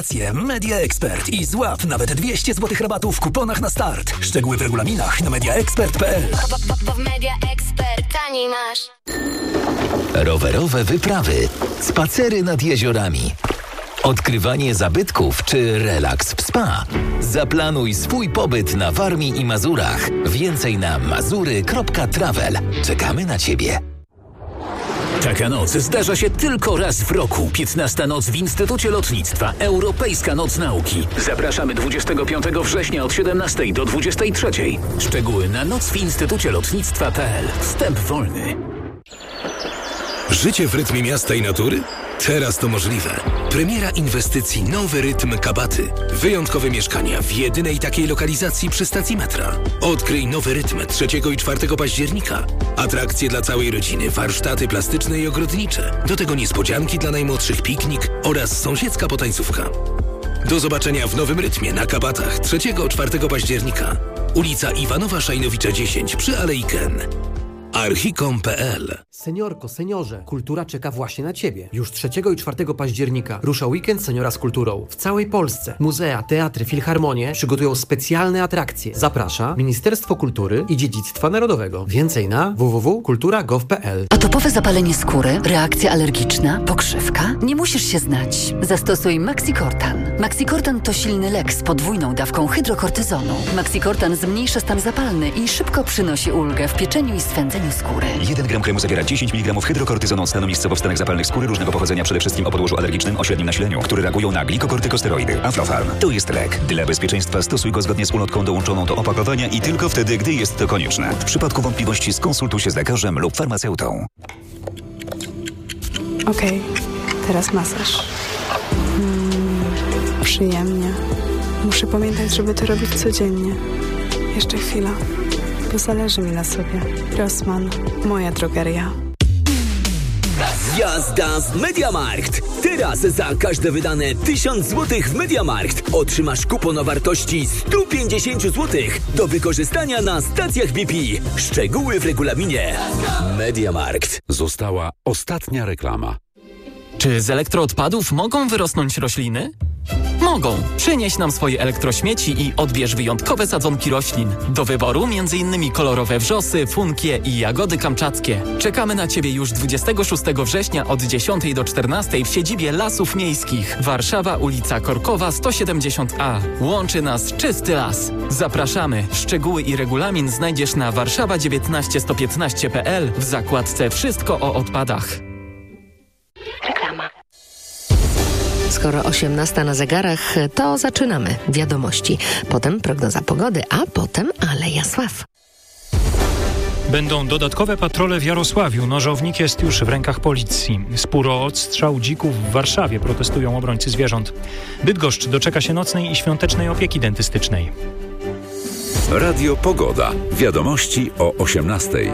Media Expert i złap nawet 200 zł rabatu w kuponach na start. Szczegóły w regulaminach na mediaexpert.pl. Bo w Media Expert taniej masz. Rowerowe wyprawy, spacery nad jeziorami, odkrywanie zabytków czy relaks w spa. Zaplanuj swój pobyt na Warmii i Mazurach. Więcej na mazury.travel. Czekamy na Ciebie. Taka noc zdarza się tylko raz w roku. 15. noc w Instytucie Lotnictwa. Europejska Noc Nauki. Zapraszamy 25 września od 17 do 23. Szczegóły na nocwinstytucielotnictwa.pl. Wstęp wolny. Życie w rytmie miasta i natury? Teraz to możliwe. Premiera inwestycji Nowy Rytm Kabaty. Wyjątkowe mieszkania w jedynej takiej lokalizacji przy stacji metra. Odkryj Nowy Rytm 3 i 4 października. Atrakcje dla całej rodziny, warsztaty plastyczne i ogrodnicze. Do tego niespodzianki dla najmłodszych, piknik oraz sąsiedzka potańcówka. Do zobaczenia w Nowym Rytmie na Kabatach 3-4 października. Ulica Iwanowa Szajnowicza 10 przy Alei Ken. Archicom.pl. Seniorko, seniorze, kultura czeka właśnie na Ciebie. Już 3 i 4 października rusza weekend seniora z kulturą. W całej Polsce muzea, teatry, filharmonie przygotują specjalne atrakcje. Zaprasza Ministerstwo Kultury i Dziedzictwa Narodowego. Więcej na www.kultura.gov.pl. Atopowe zapalenie skóry, reakcja alergiczna, pokrzywka? Nie musisz się znać. Zastosuj Maxicortan. Maxicortan to silny lek z podwójną dawką hydrokortyzonu. Maxicortan zmniejsza stan zapalny i szybko przynosi ulgę w pieczeniu i swędzeniu skóry. 1 gram kremu zawiera 10 mg hydrokortyzonu od stanu miejscowo w stanach zapalnych skóry różnego pochodzenia, przede wszystkim o podłożu alergicznym o średnim nasileniu, które reagują na glikokortykosteroidy. Aflofarm to jest lek. Dla bezpieczeństwa stosuj go zgodnie z ulotką dołączoną do opakowania i tylko wtedy, gdy jest to konieczne. W przypadku wątpliwości skonsultuj się z lekarzem lub farmaceutą. Okej, teraz masaż. Przyjemnie. Muszę pamiętać, żeby to robić codziennie. Jeszcze chwila, bo zależy mi na sobie. Rossmann, moja drogeria. Jazda z MediaMarkt! Teraz za każde wydane 1000 zł w MediaMarkt otrzymasz kupon o wartości 150 zł do wykorzystania na stacjach BP. Szczegóły w regulaminie. MediaMarkt. Została ostatnia reklama. Czy z elektroodpadów mogą wyrosnąć rośliny? Mogą. Przynieś nam swoje elektrośmieci i odbierz wyjątkowe sadzonki roślin. Do wyboru m.in. kolorowe wrzosy, funkie i jagody kamczackie. Czekamy na Ciebie już 26 września od 10 do 14 w siedzibie Lasów Miejskich. Warszawa, ulica Korkowa 170A. Łączy nas czysty las. Zapraszamy. Szczegóły i regulamin znajdziesz na warszawa19115.pl w zakładce Wszystko o odpadach. Reklama. Skoro 18 na zegarach, to zaczynamy wiadomości. Potem prognoza pogody, a potem Aleja Sław. Będą dodatkowe patrole w Jarosławiu. Nożownik jest już w rękach policji. Spóro odstrzał dzików w Warszawie protestują obrońcy zwierząt. Bydgoszcz doczeka się nocnej i świątecznej opieki dentystycznej. Radio Pogoda. Wiadomości o 18:00.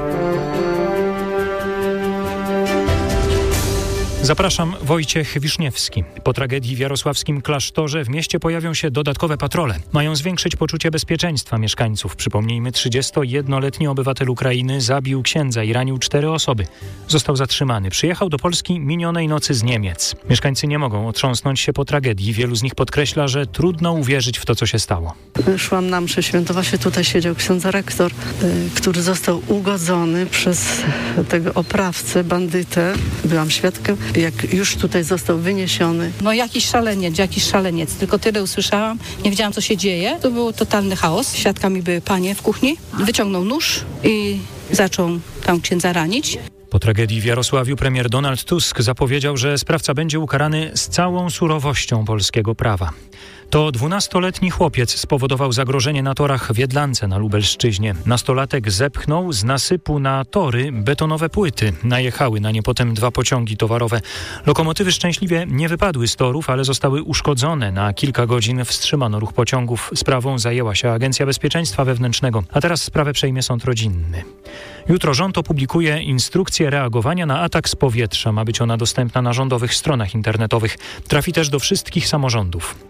Zapraszam, Wojciech Wiszniewski. Po tragedii w jarosławskim klasztorze w mieście pojawią się dodatkowe patrole. Mają zwiększyć poczucie bezpieczeństwa mieszkańców. Przypomnijmy, 31-letni obywatel Ukrainy zabił księdza i ranił 4 osoby. Został zatrzymany. Przyjechał do Polski minionej nocy z Niemiec. Mieszkańcy nie mogą otrząsnąć się po tragedii. Wielu z nich podkreśla, że trudno uwierzyć w to, co się stało. Szłam na mszę świętą, właśnie tutaj siedział ksiądz rektor, który został ugodzony przez tego oprawcę, bandytę. Byłam świadkiem, jak już tutaj został wyniesiony. No jakiś szaleniec. Tylko tyle usłyszałam. Nie wiedziałam, co się dzieje. To był totalny chaos. Świadkami były panie w kuchni. Wyciągnął nóż i zaczął tam księdza ranić. Po tragedii w Jarosławiu premier Donald Tusk zapowiedział, że sprawca będzie ukarany z całą surowością polskiego prawa. To 12-letni chłopiec spowodował zagrożenie na torach w Jedlance na Lubelszczyźnie. Nastolatek zepchnął z nasypu na tory betonowe płyty. Najechały na nie potem 2 pociągi towarowe. Lokomotywy szczęśliwie nie wypadły z torów, ale zostały uszkodzone. Na kilka godzin wstrzymano ruch pociągów. Sprawą zajęła się Agencja Bezpieczeństwa Wewnętrznego, a teraz sprawę przejmie sąd rodzinny. Jutro rząd opublikuje instrukcję reagowania na atak z powietrza. Ma być ona dostępna na rządowych stronach internetowych. Trafi też do wszystkich samorządów.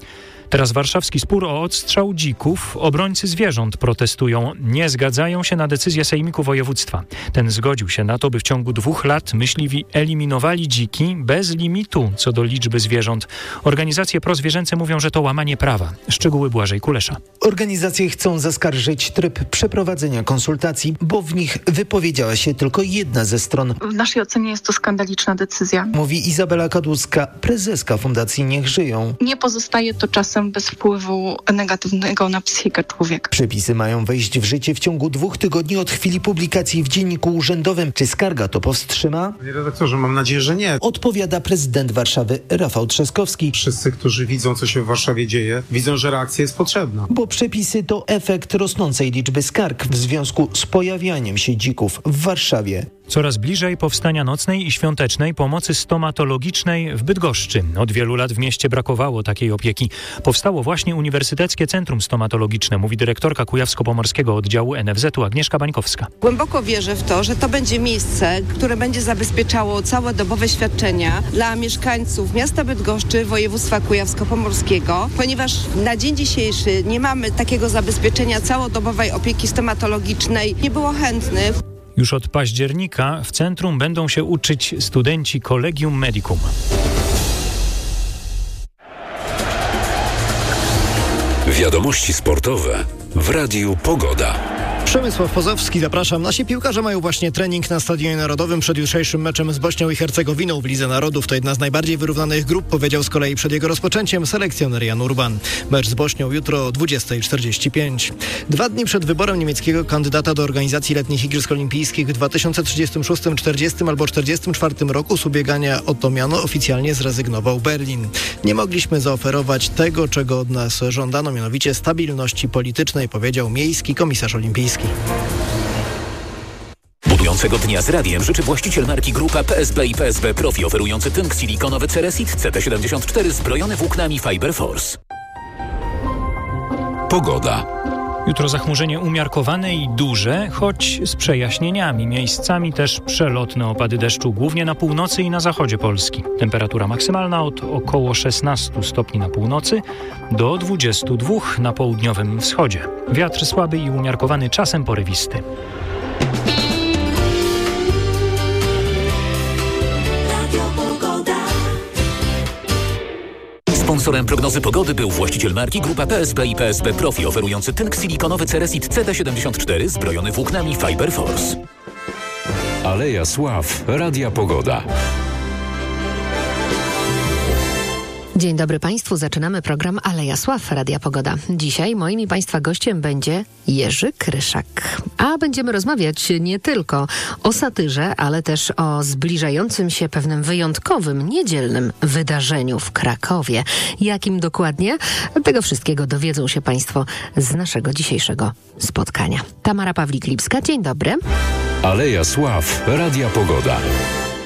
Teraz warszawski spór o odstrzał dzików. Obrońcy zwierząt protestują. Nie zgadzają się na decyzję Sejmiku Województwa. Ten zgodził się na to, by w ciągu 2 lat myśliwi eliminowali dziki bez limitu co do liczby zwierząt. Organizacje prozwierzęce mówią, że to łamanie prawa. Szczegóły Błażej Kulesza. Organizacje chcą zaskarżyć tryb przeprowadzenia konsultacji, bo w nich wypowiedziała się tylko jedna ze stron. W naszej ocenie jest to skandaliczna decyzja. Mówi Izabela Kadłuska, prezeska Fundacji Niech Żyją. Nie pozostaje to czasem bez wpływu negatywnego na psychikę człowieka. Przepisy mają wejść w życie w ciągu 2 tygodni od chwili publikacji w Dzienniku Urzędowym. Czy skarga to powstrzyma? Panie redaktorze, mam nadzieję, że nie. Odpowiada prezydent Warszawy Rafał Trzaskowski. Wszyscy, którzy widzą, co się w Warszawie dzieje, widzą, że reakcja jest potrzebna. Bo przepisy to efekt rosnącej liczby skarg w związku z pojawianiem się dzików w Warszawie. Coraz bliżej powstania nocnej i świątecznej pomocy stomatologicznej w Bydgoszczy. Od wielu lat w mieście brakowało takiej opieki. Powstało właśnie Uniwersyteckie Centrum Stomatologiczne, mówi dyrektorka Kujawsko-Pomorskiego Oddziału NFZ-u Agnieszka Bańkowska. Głęboko wierzę w to, że to będzie miejsce, które będzie zabezpieczało całodobowe świadczenia dla mieszkańców miasta Bydgoszczy, województwa kujawsko-pomorskiego, ponieważ na dzień dzisiejszy nie mamy takiego zabezpieczenia całodobowej opieki stomatologicznej. Nie było chętnych. Już od października w centrum będą się uczyć studenci Collegium Medicum. Wiadomości sportowe w Radiu Pogoda. Przemysław Pozowski, zapraszam. Nasi piłkarze mają właśnie trening na Stadionie Narodowym przed jutrzejszym meczem z Bośnią i Hercegowiną w Lidze Narodów. To jedna z najbardziej wyrównanych grup, powiedział z kolei przed jego rozpoczęciem selekcjoner Jan Urban. Mecz z Bośnią jutro o 20:45. 2 dni przed wyborem niemieckiego kandydata do organizacji letnich Igrzysk Olimpijskich w 2036, 40 albo 44 roku z ubiegania o to miano oficjalnie zrezygnował Berlin. Nie mogliśmy zaoferować tego, czego od nas żądano, mianowicie stabilności politycznej, powiedział miejski komisarz olimpijski. Budującego dnia z radiem życzy właściciel marki Grupa PSB i PSB Profi, oferujący tynk silikonowy Ceresit CT74 zbrojony włóknami Fiber Force. Pogoda. Jutro zachmurzenie umiarkowane i duże, choć z przejaśnieniami. Miejscami też przelotne opady deszczu, głównie na północy i na zachodzie Polski. Temperatura maksymalna od około 16 stopni na północy do 22 na południowym wschodzie. Wiatr słaby i umiarkowany, czasem porywisty. Sponsorem prognozy pogody był właściciel marki Grupa PSB i PSB Profi, oferujący tynk silikonowy Ceresit CT74 zbrojony włóknami Fiber Force. Aleja Sław, Radia Pogoda. Dzień dobry Państwu, zaczynamy program Aleja Sław Radia Pogoda. Dzisiaj moim i Państwa gościem będzie Jerzy Kryszak. A będziemy rozmawiać nie tylko o satyrze, ale też o zbliżającym się pewnym wyjątkowym, niedzielnym wydarzeniu w Krakowie. Jakim dokładnie? Tego wszystkiego dowiedzą się Państwo z naszego dzisiejszego spotkania. Tamara Pawlik-Lipska, dzień dobry. Aleja Sław, Radia Pogoda.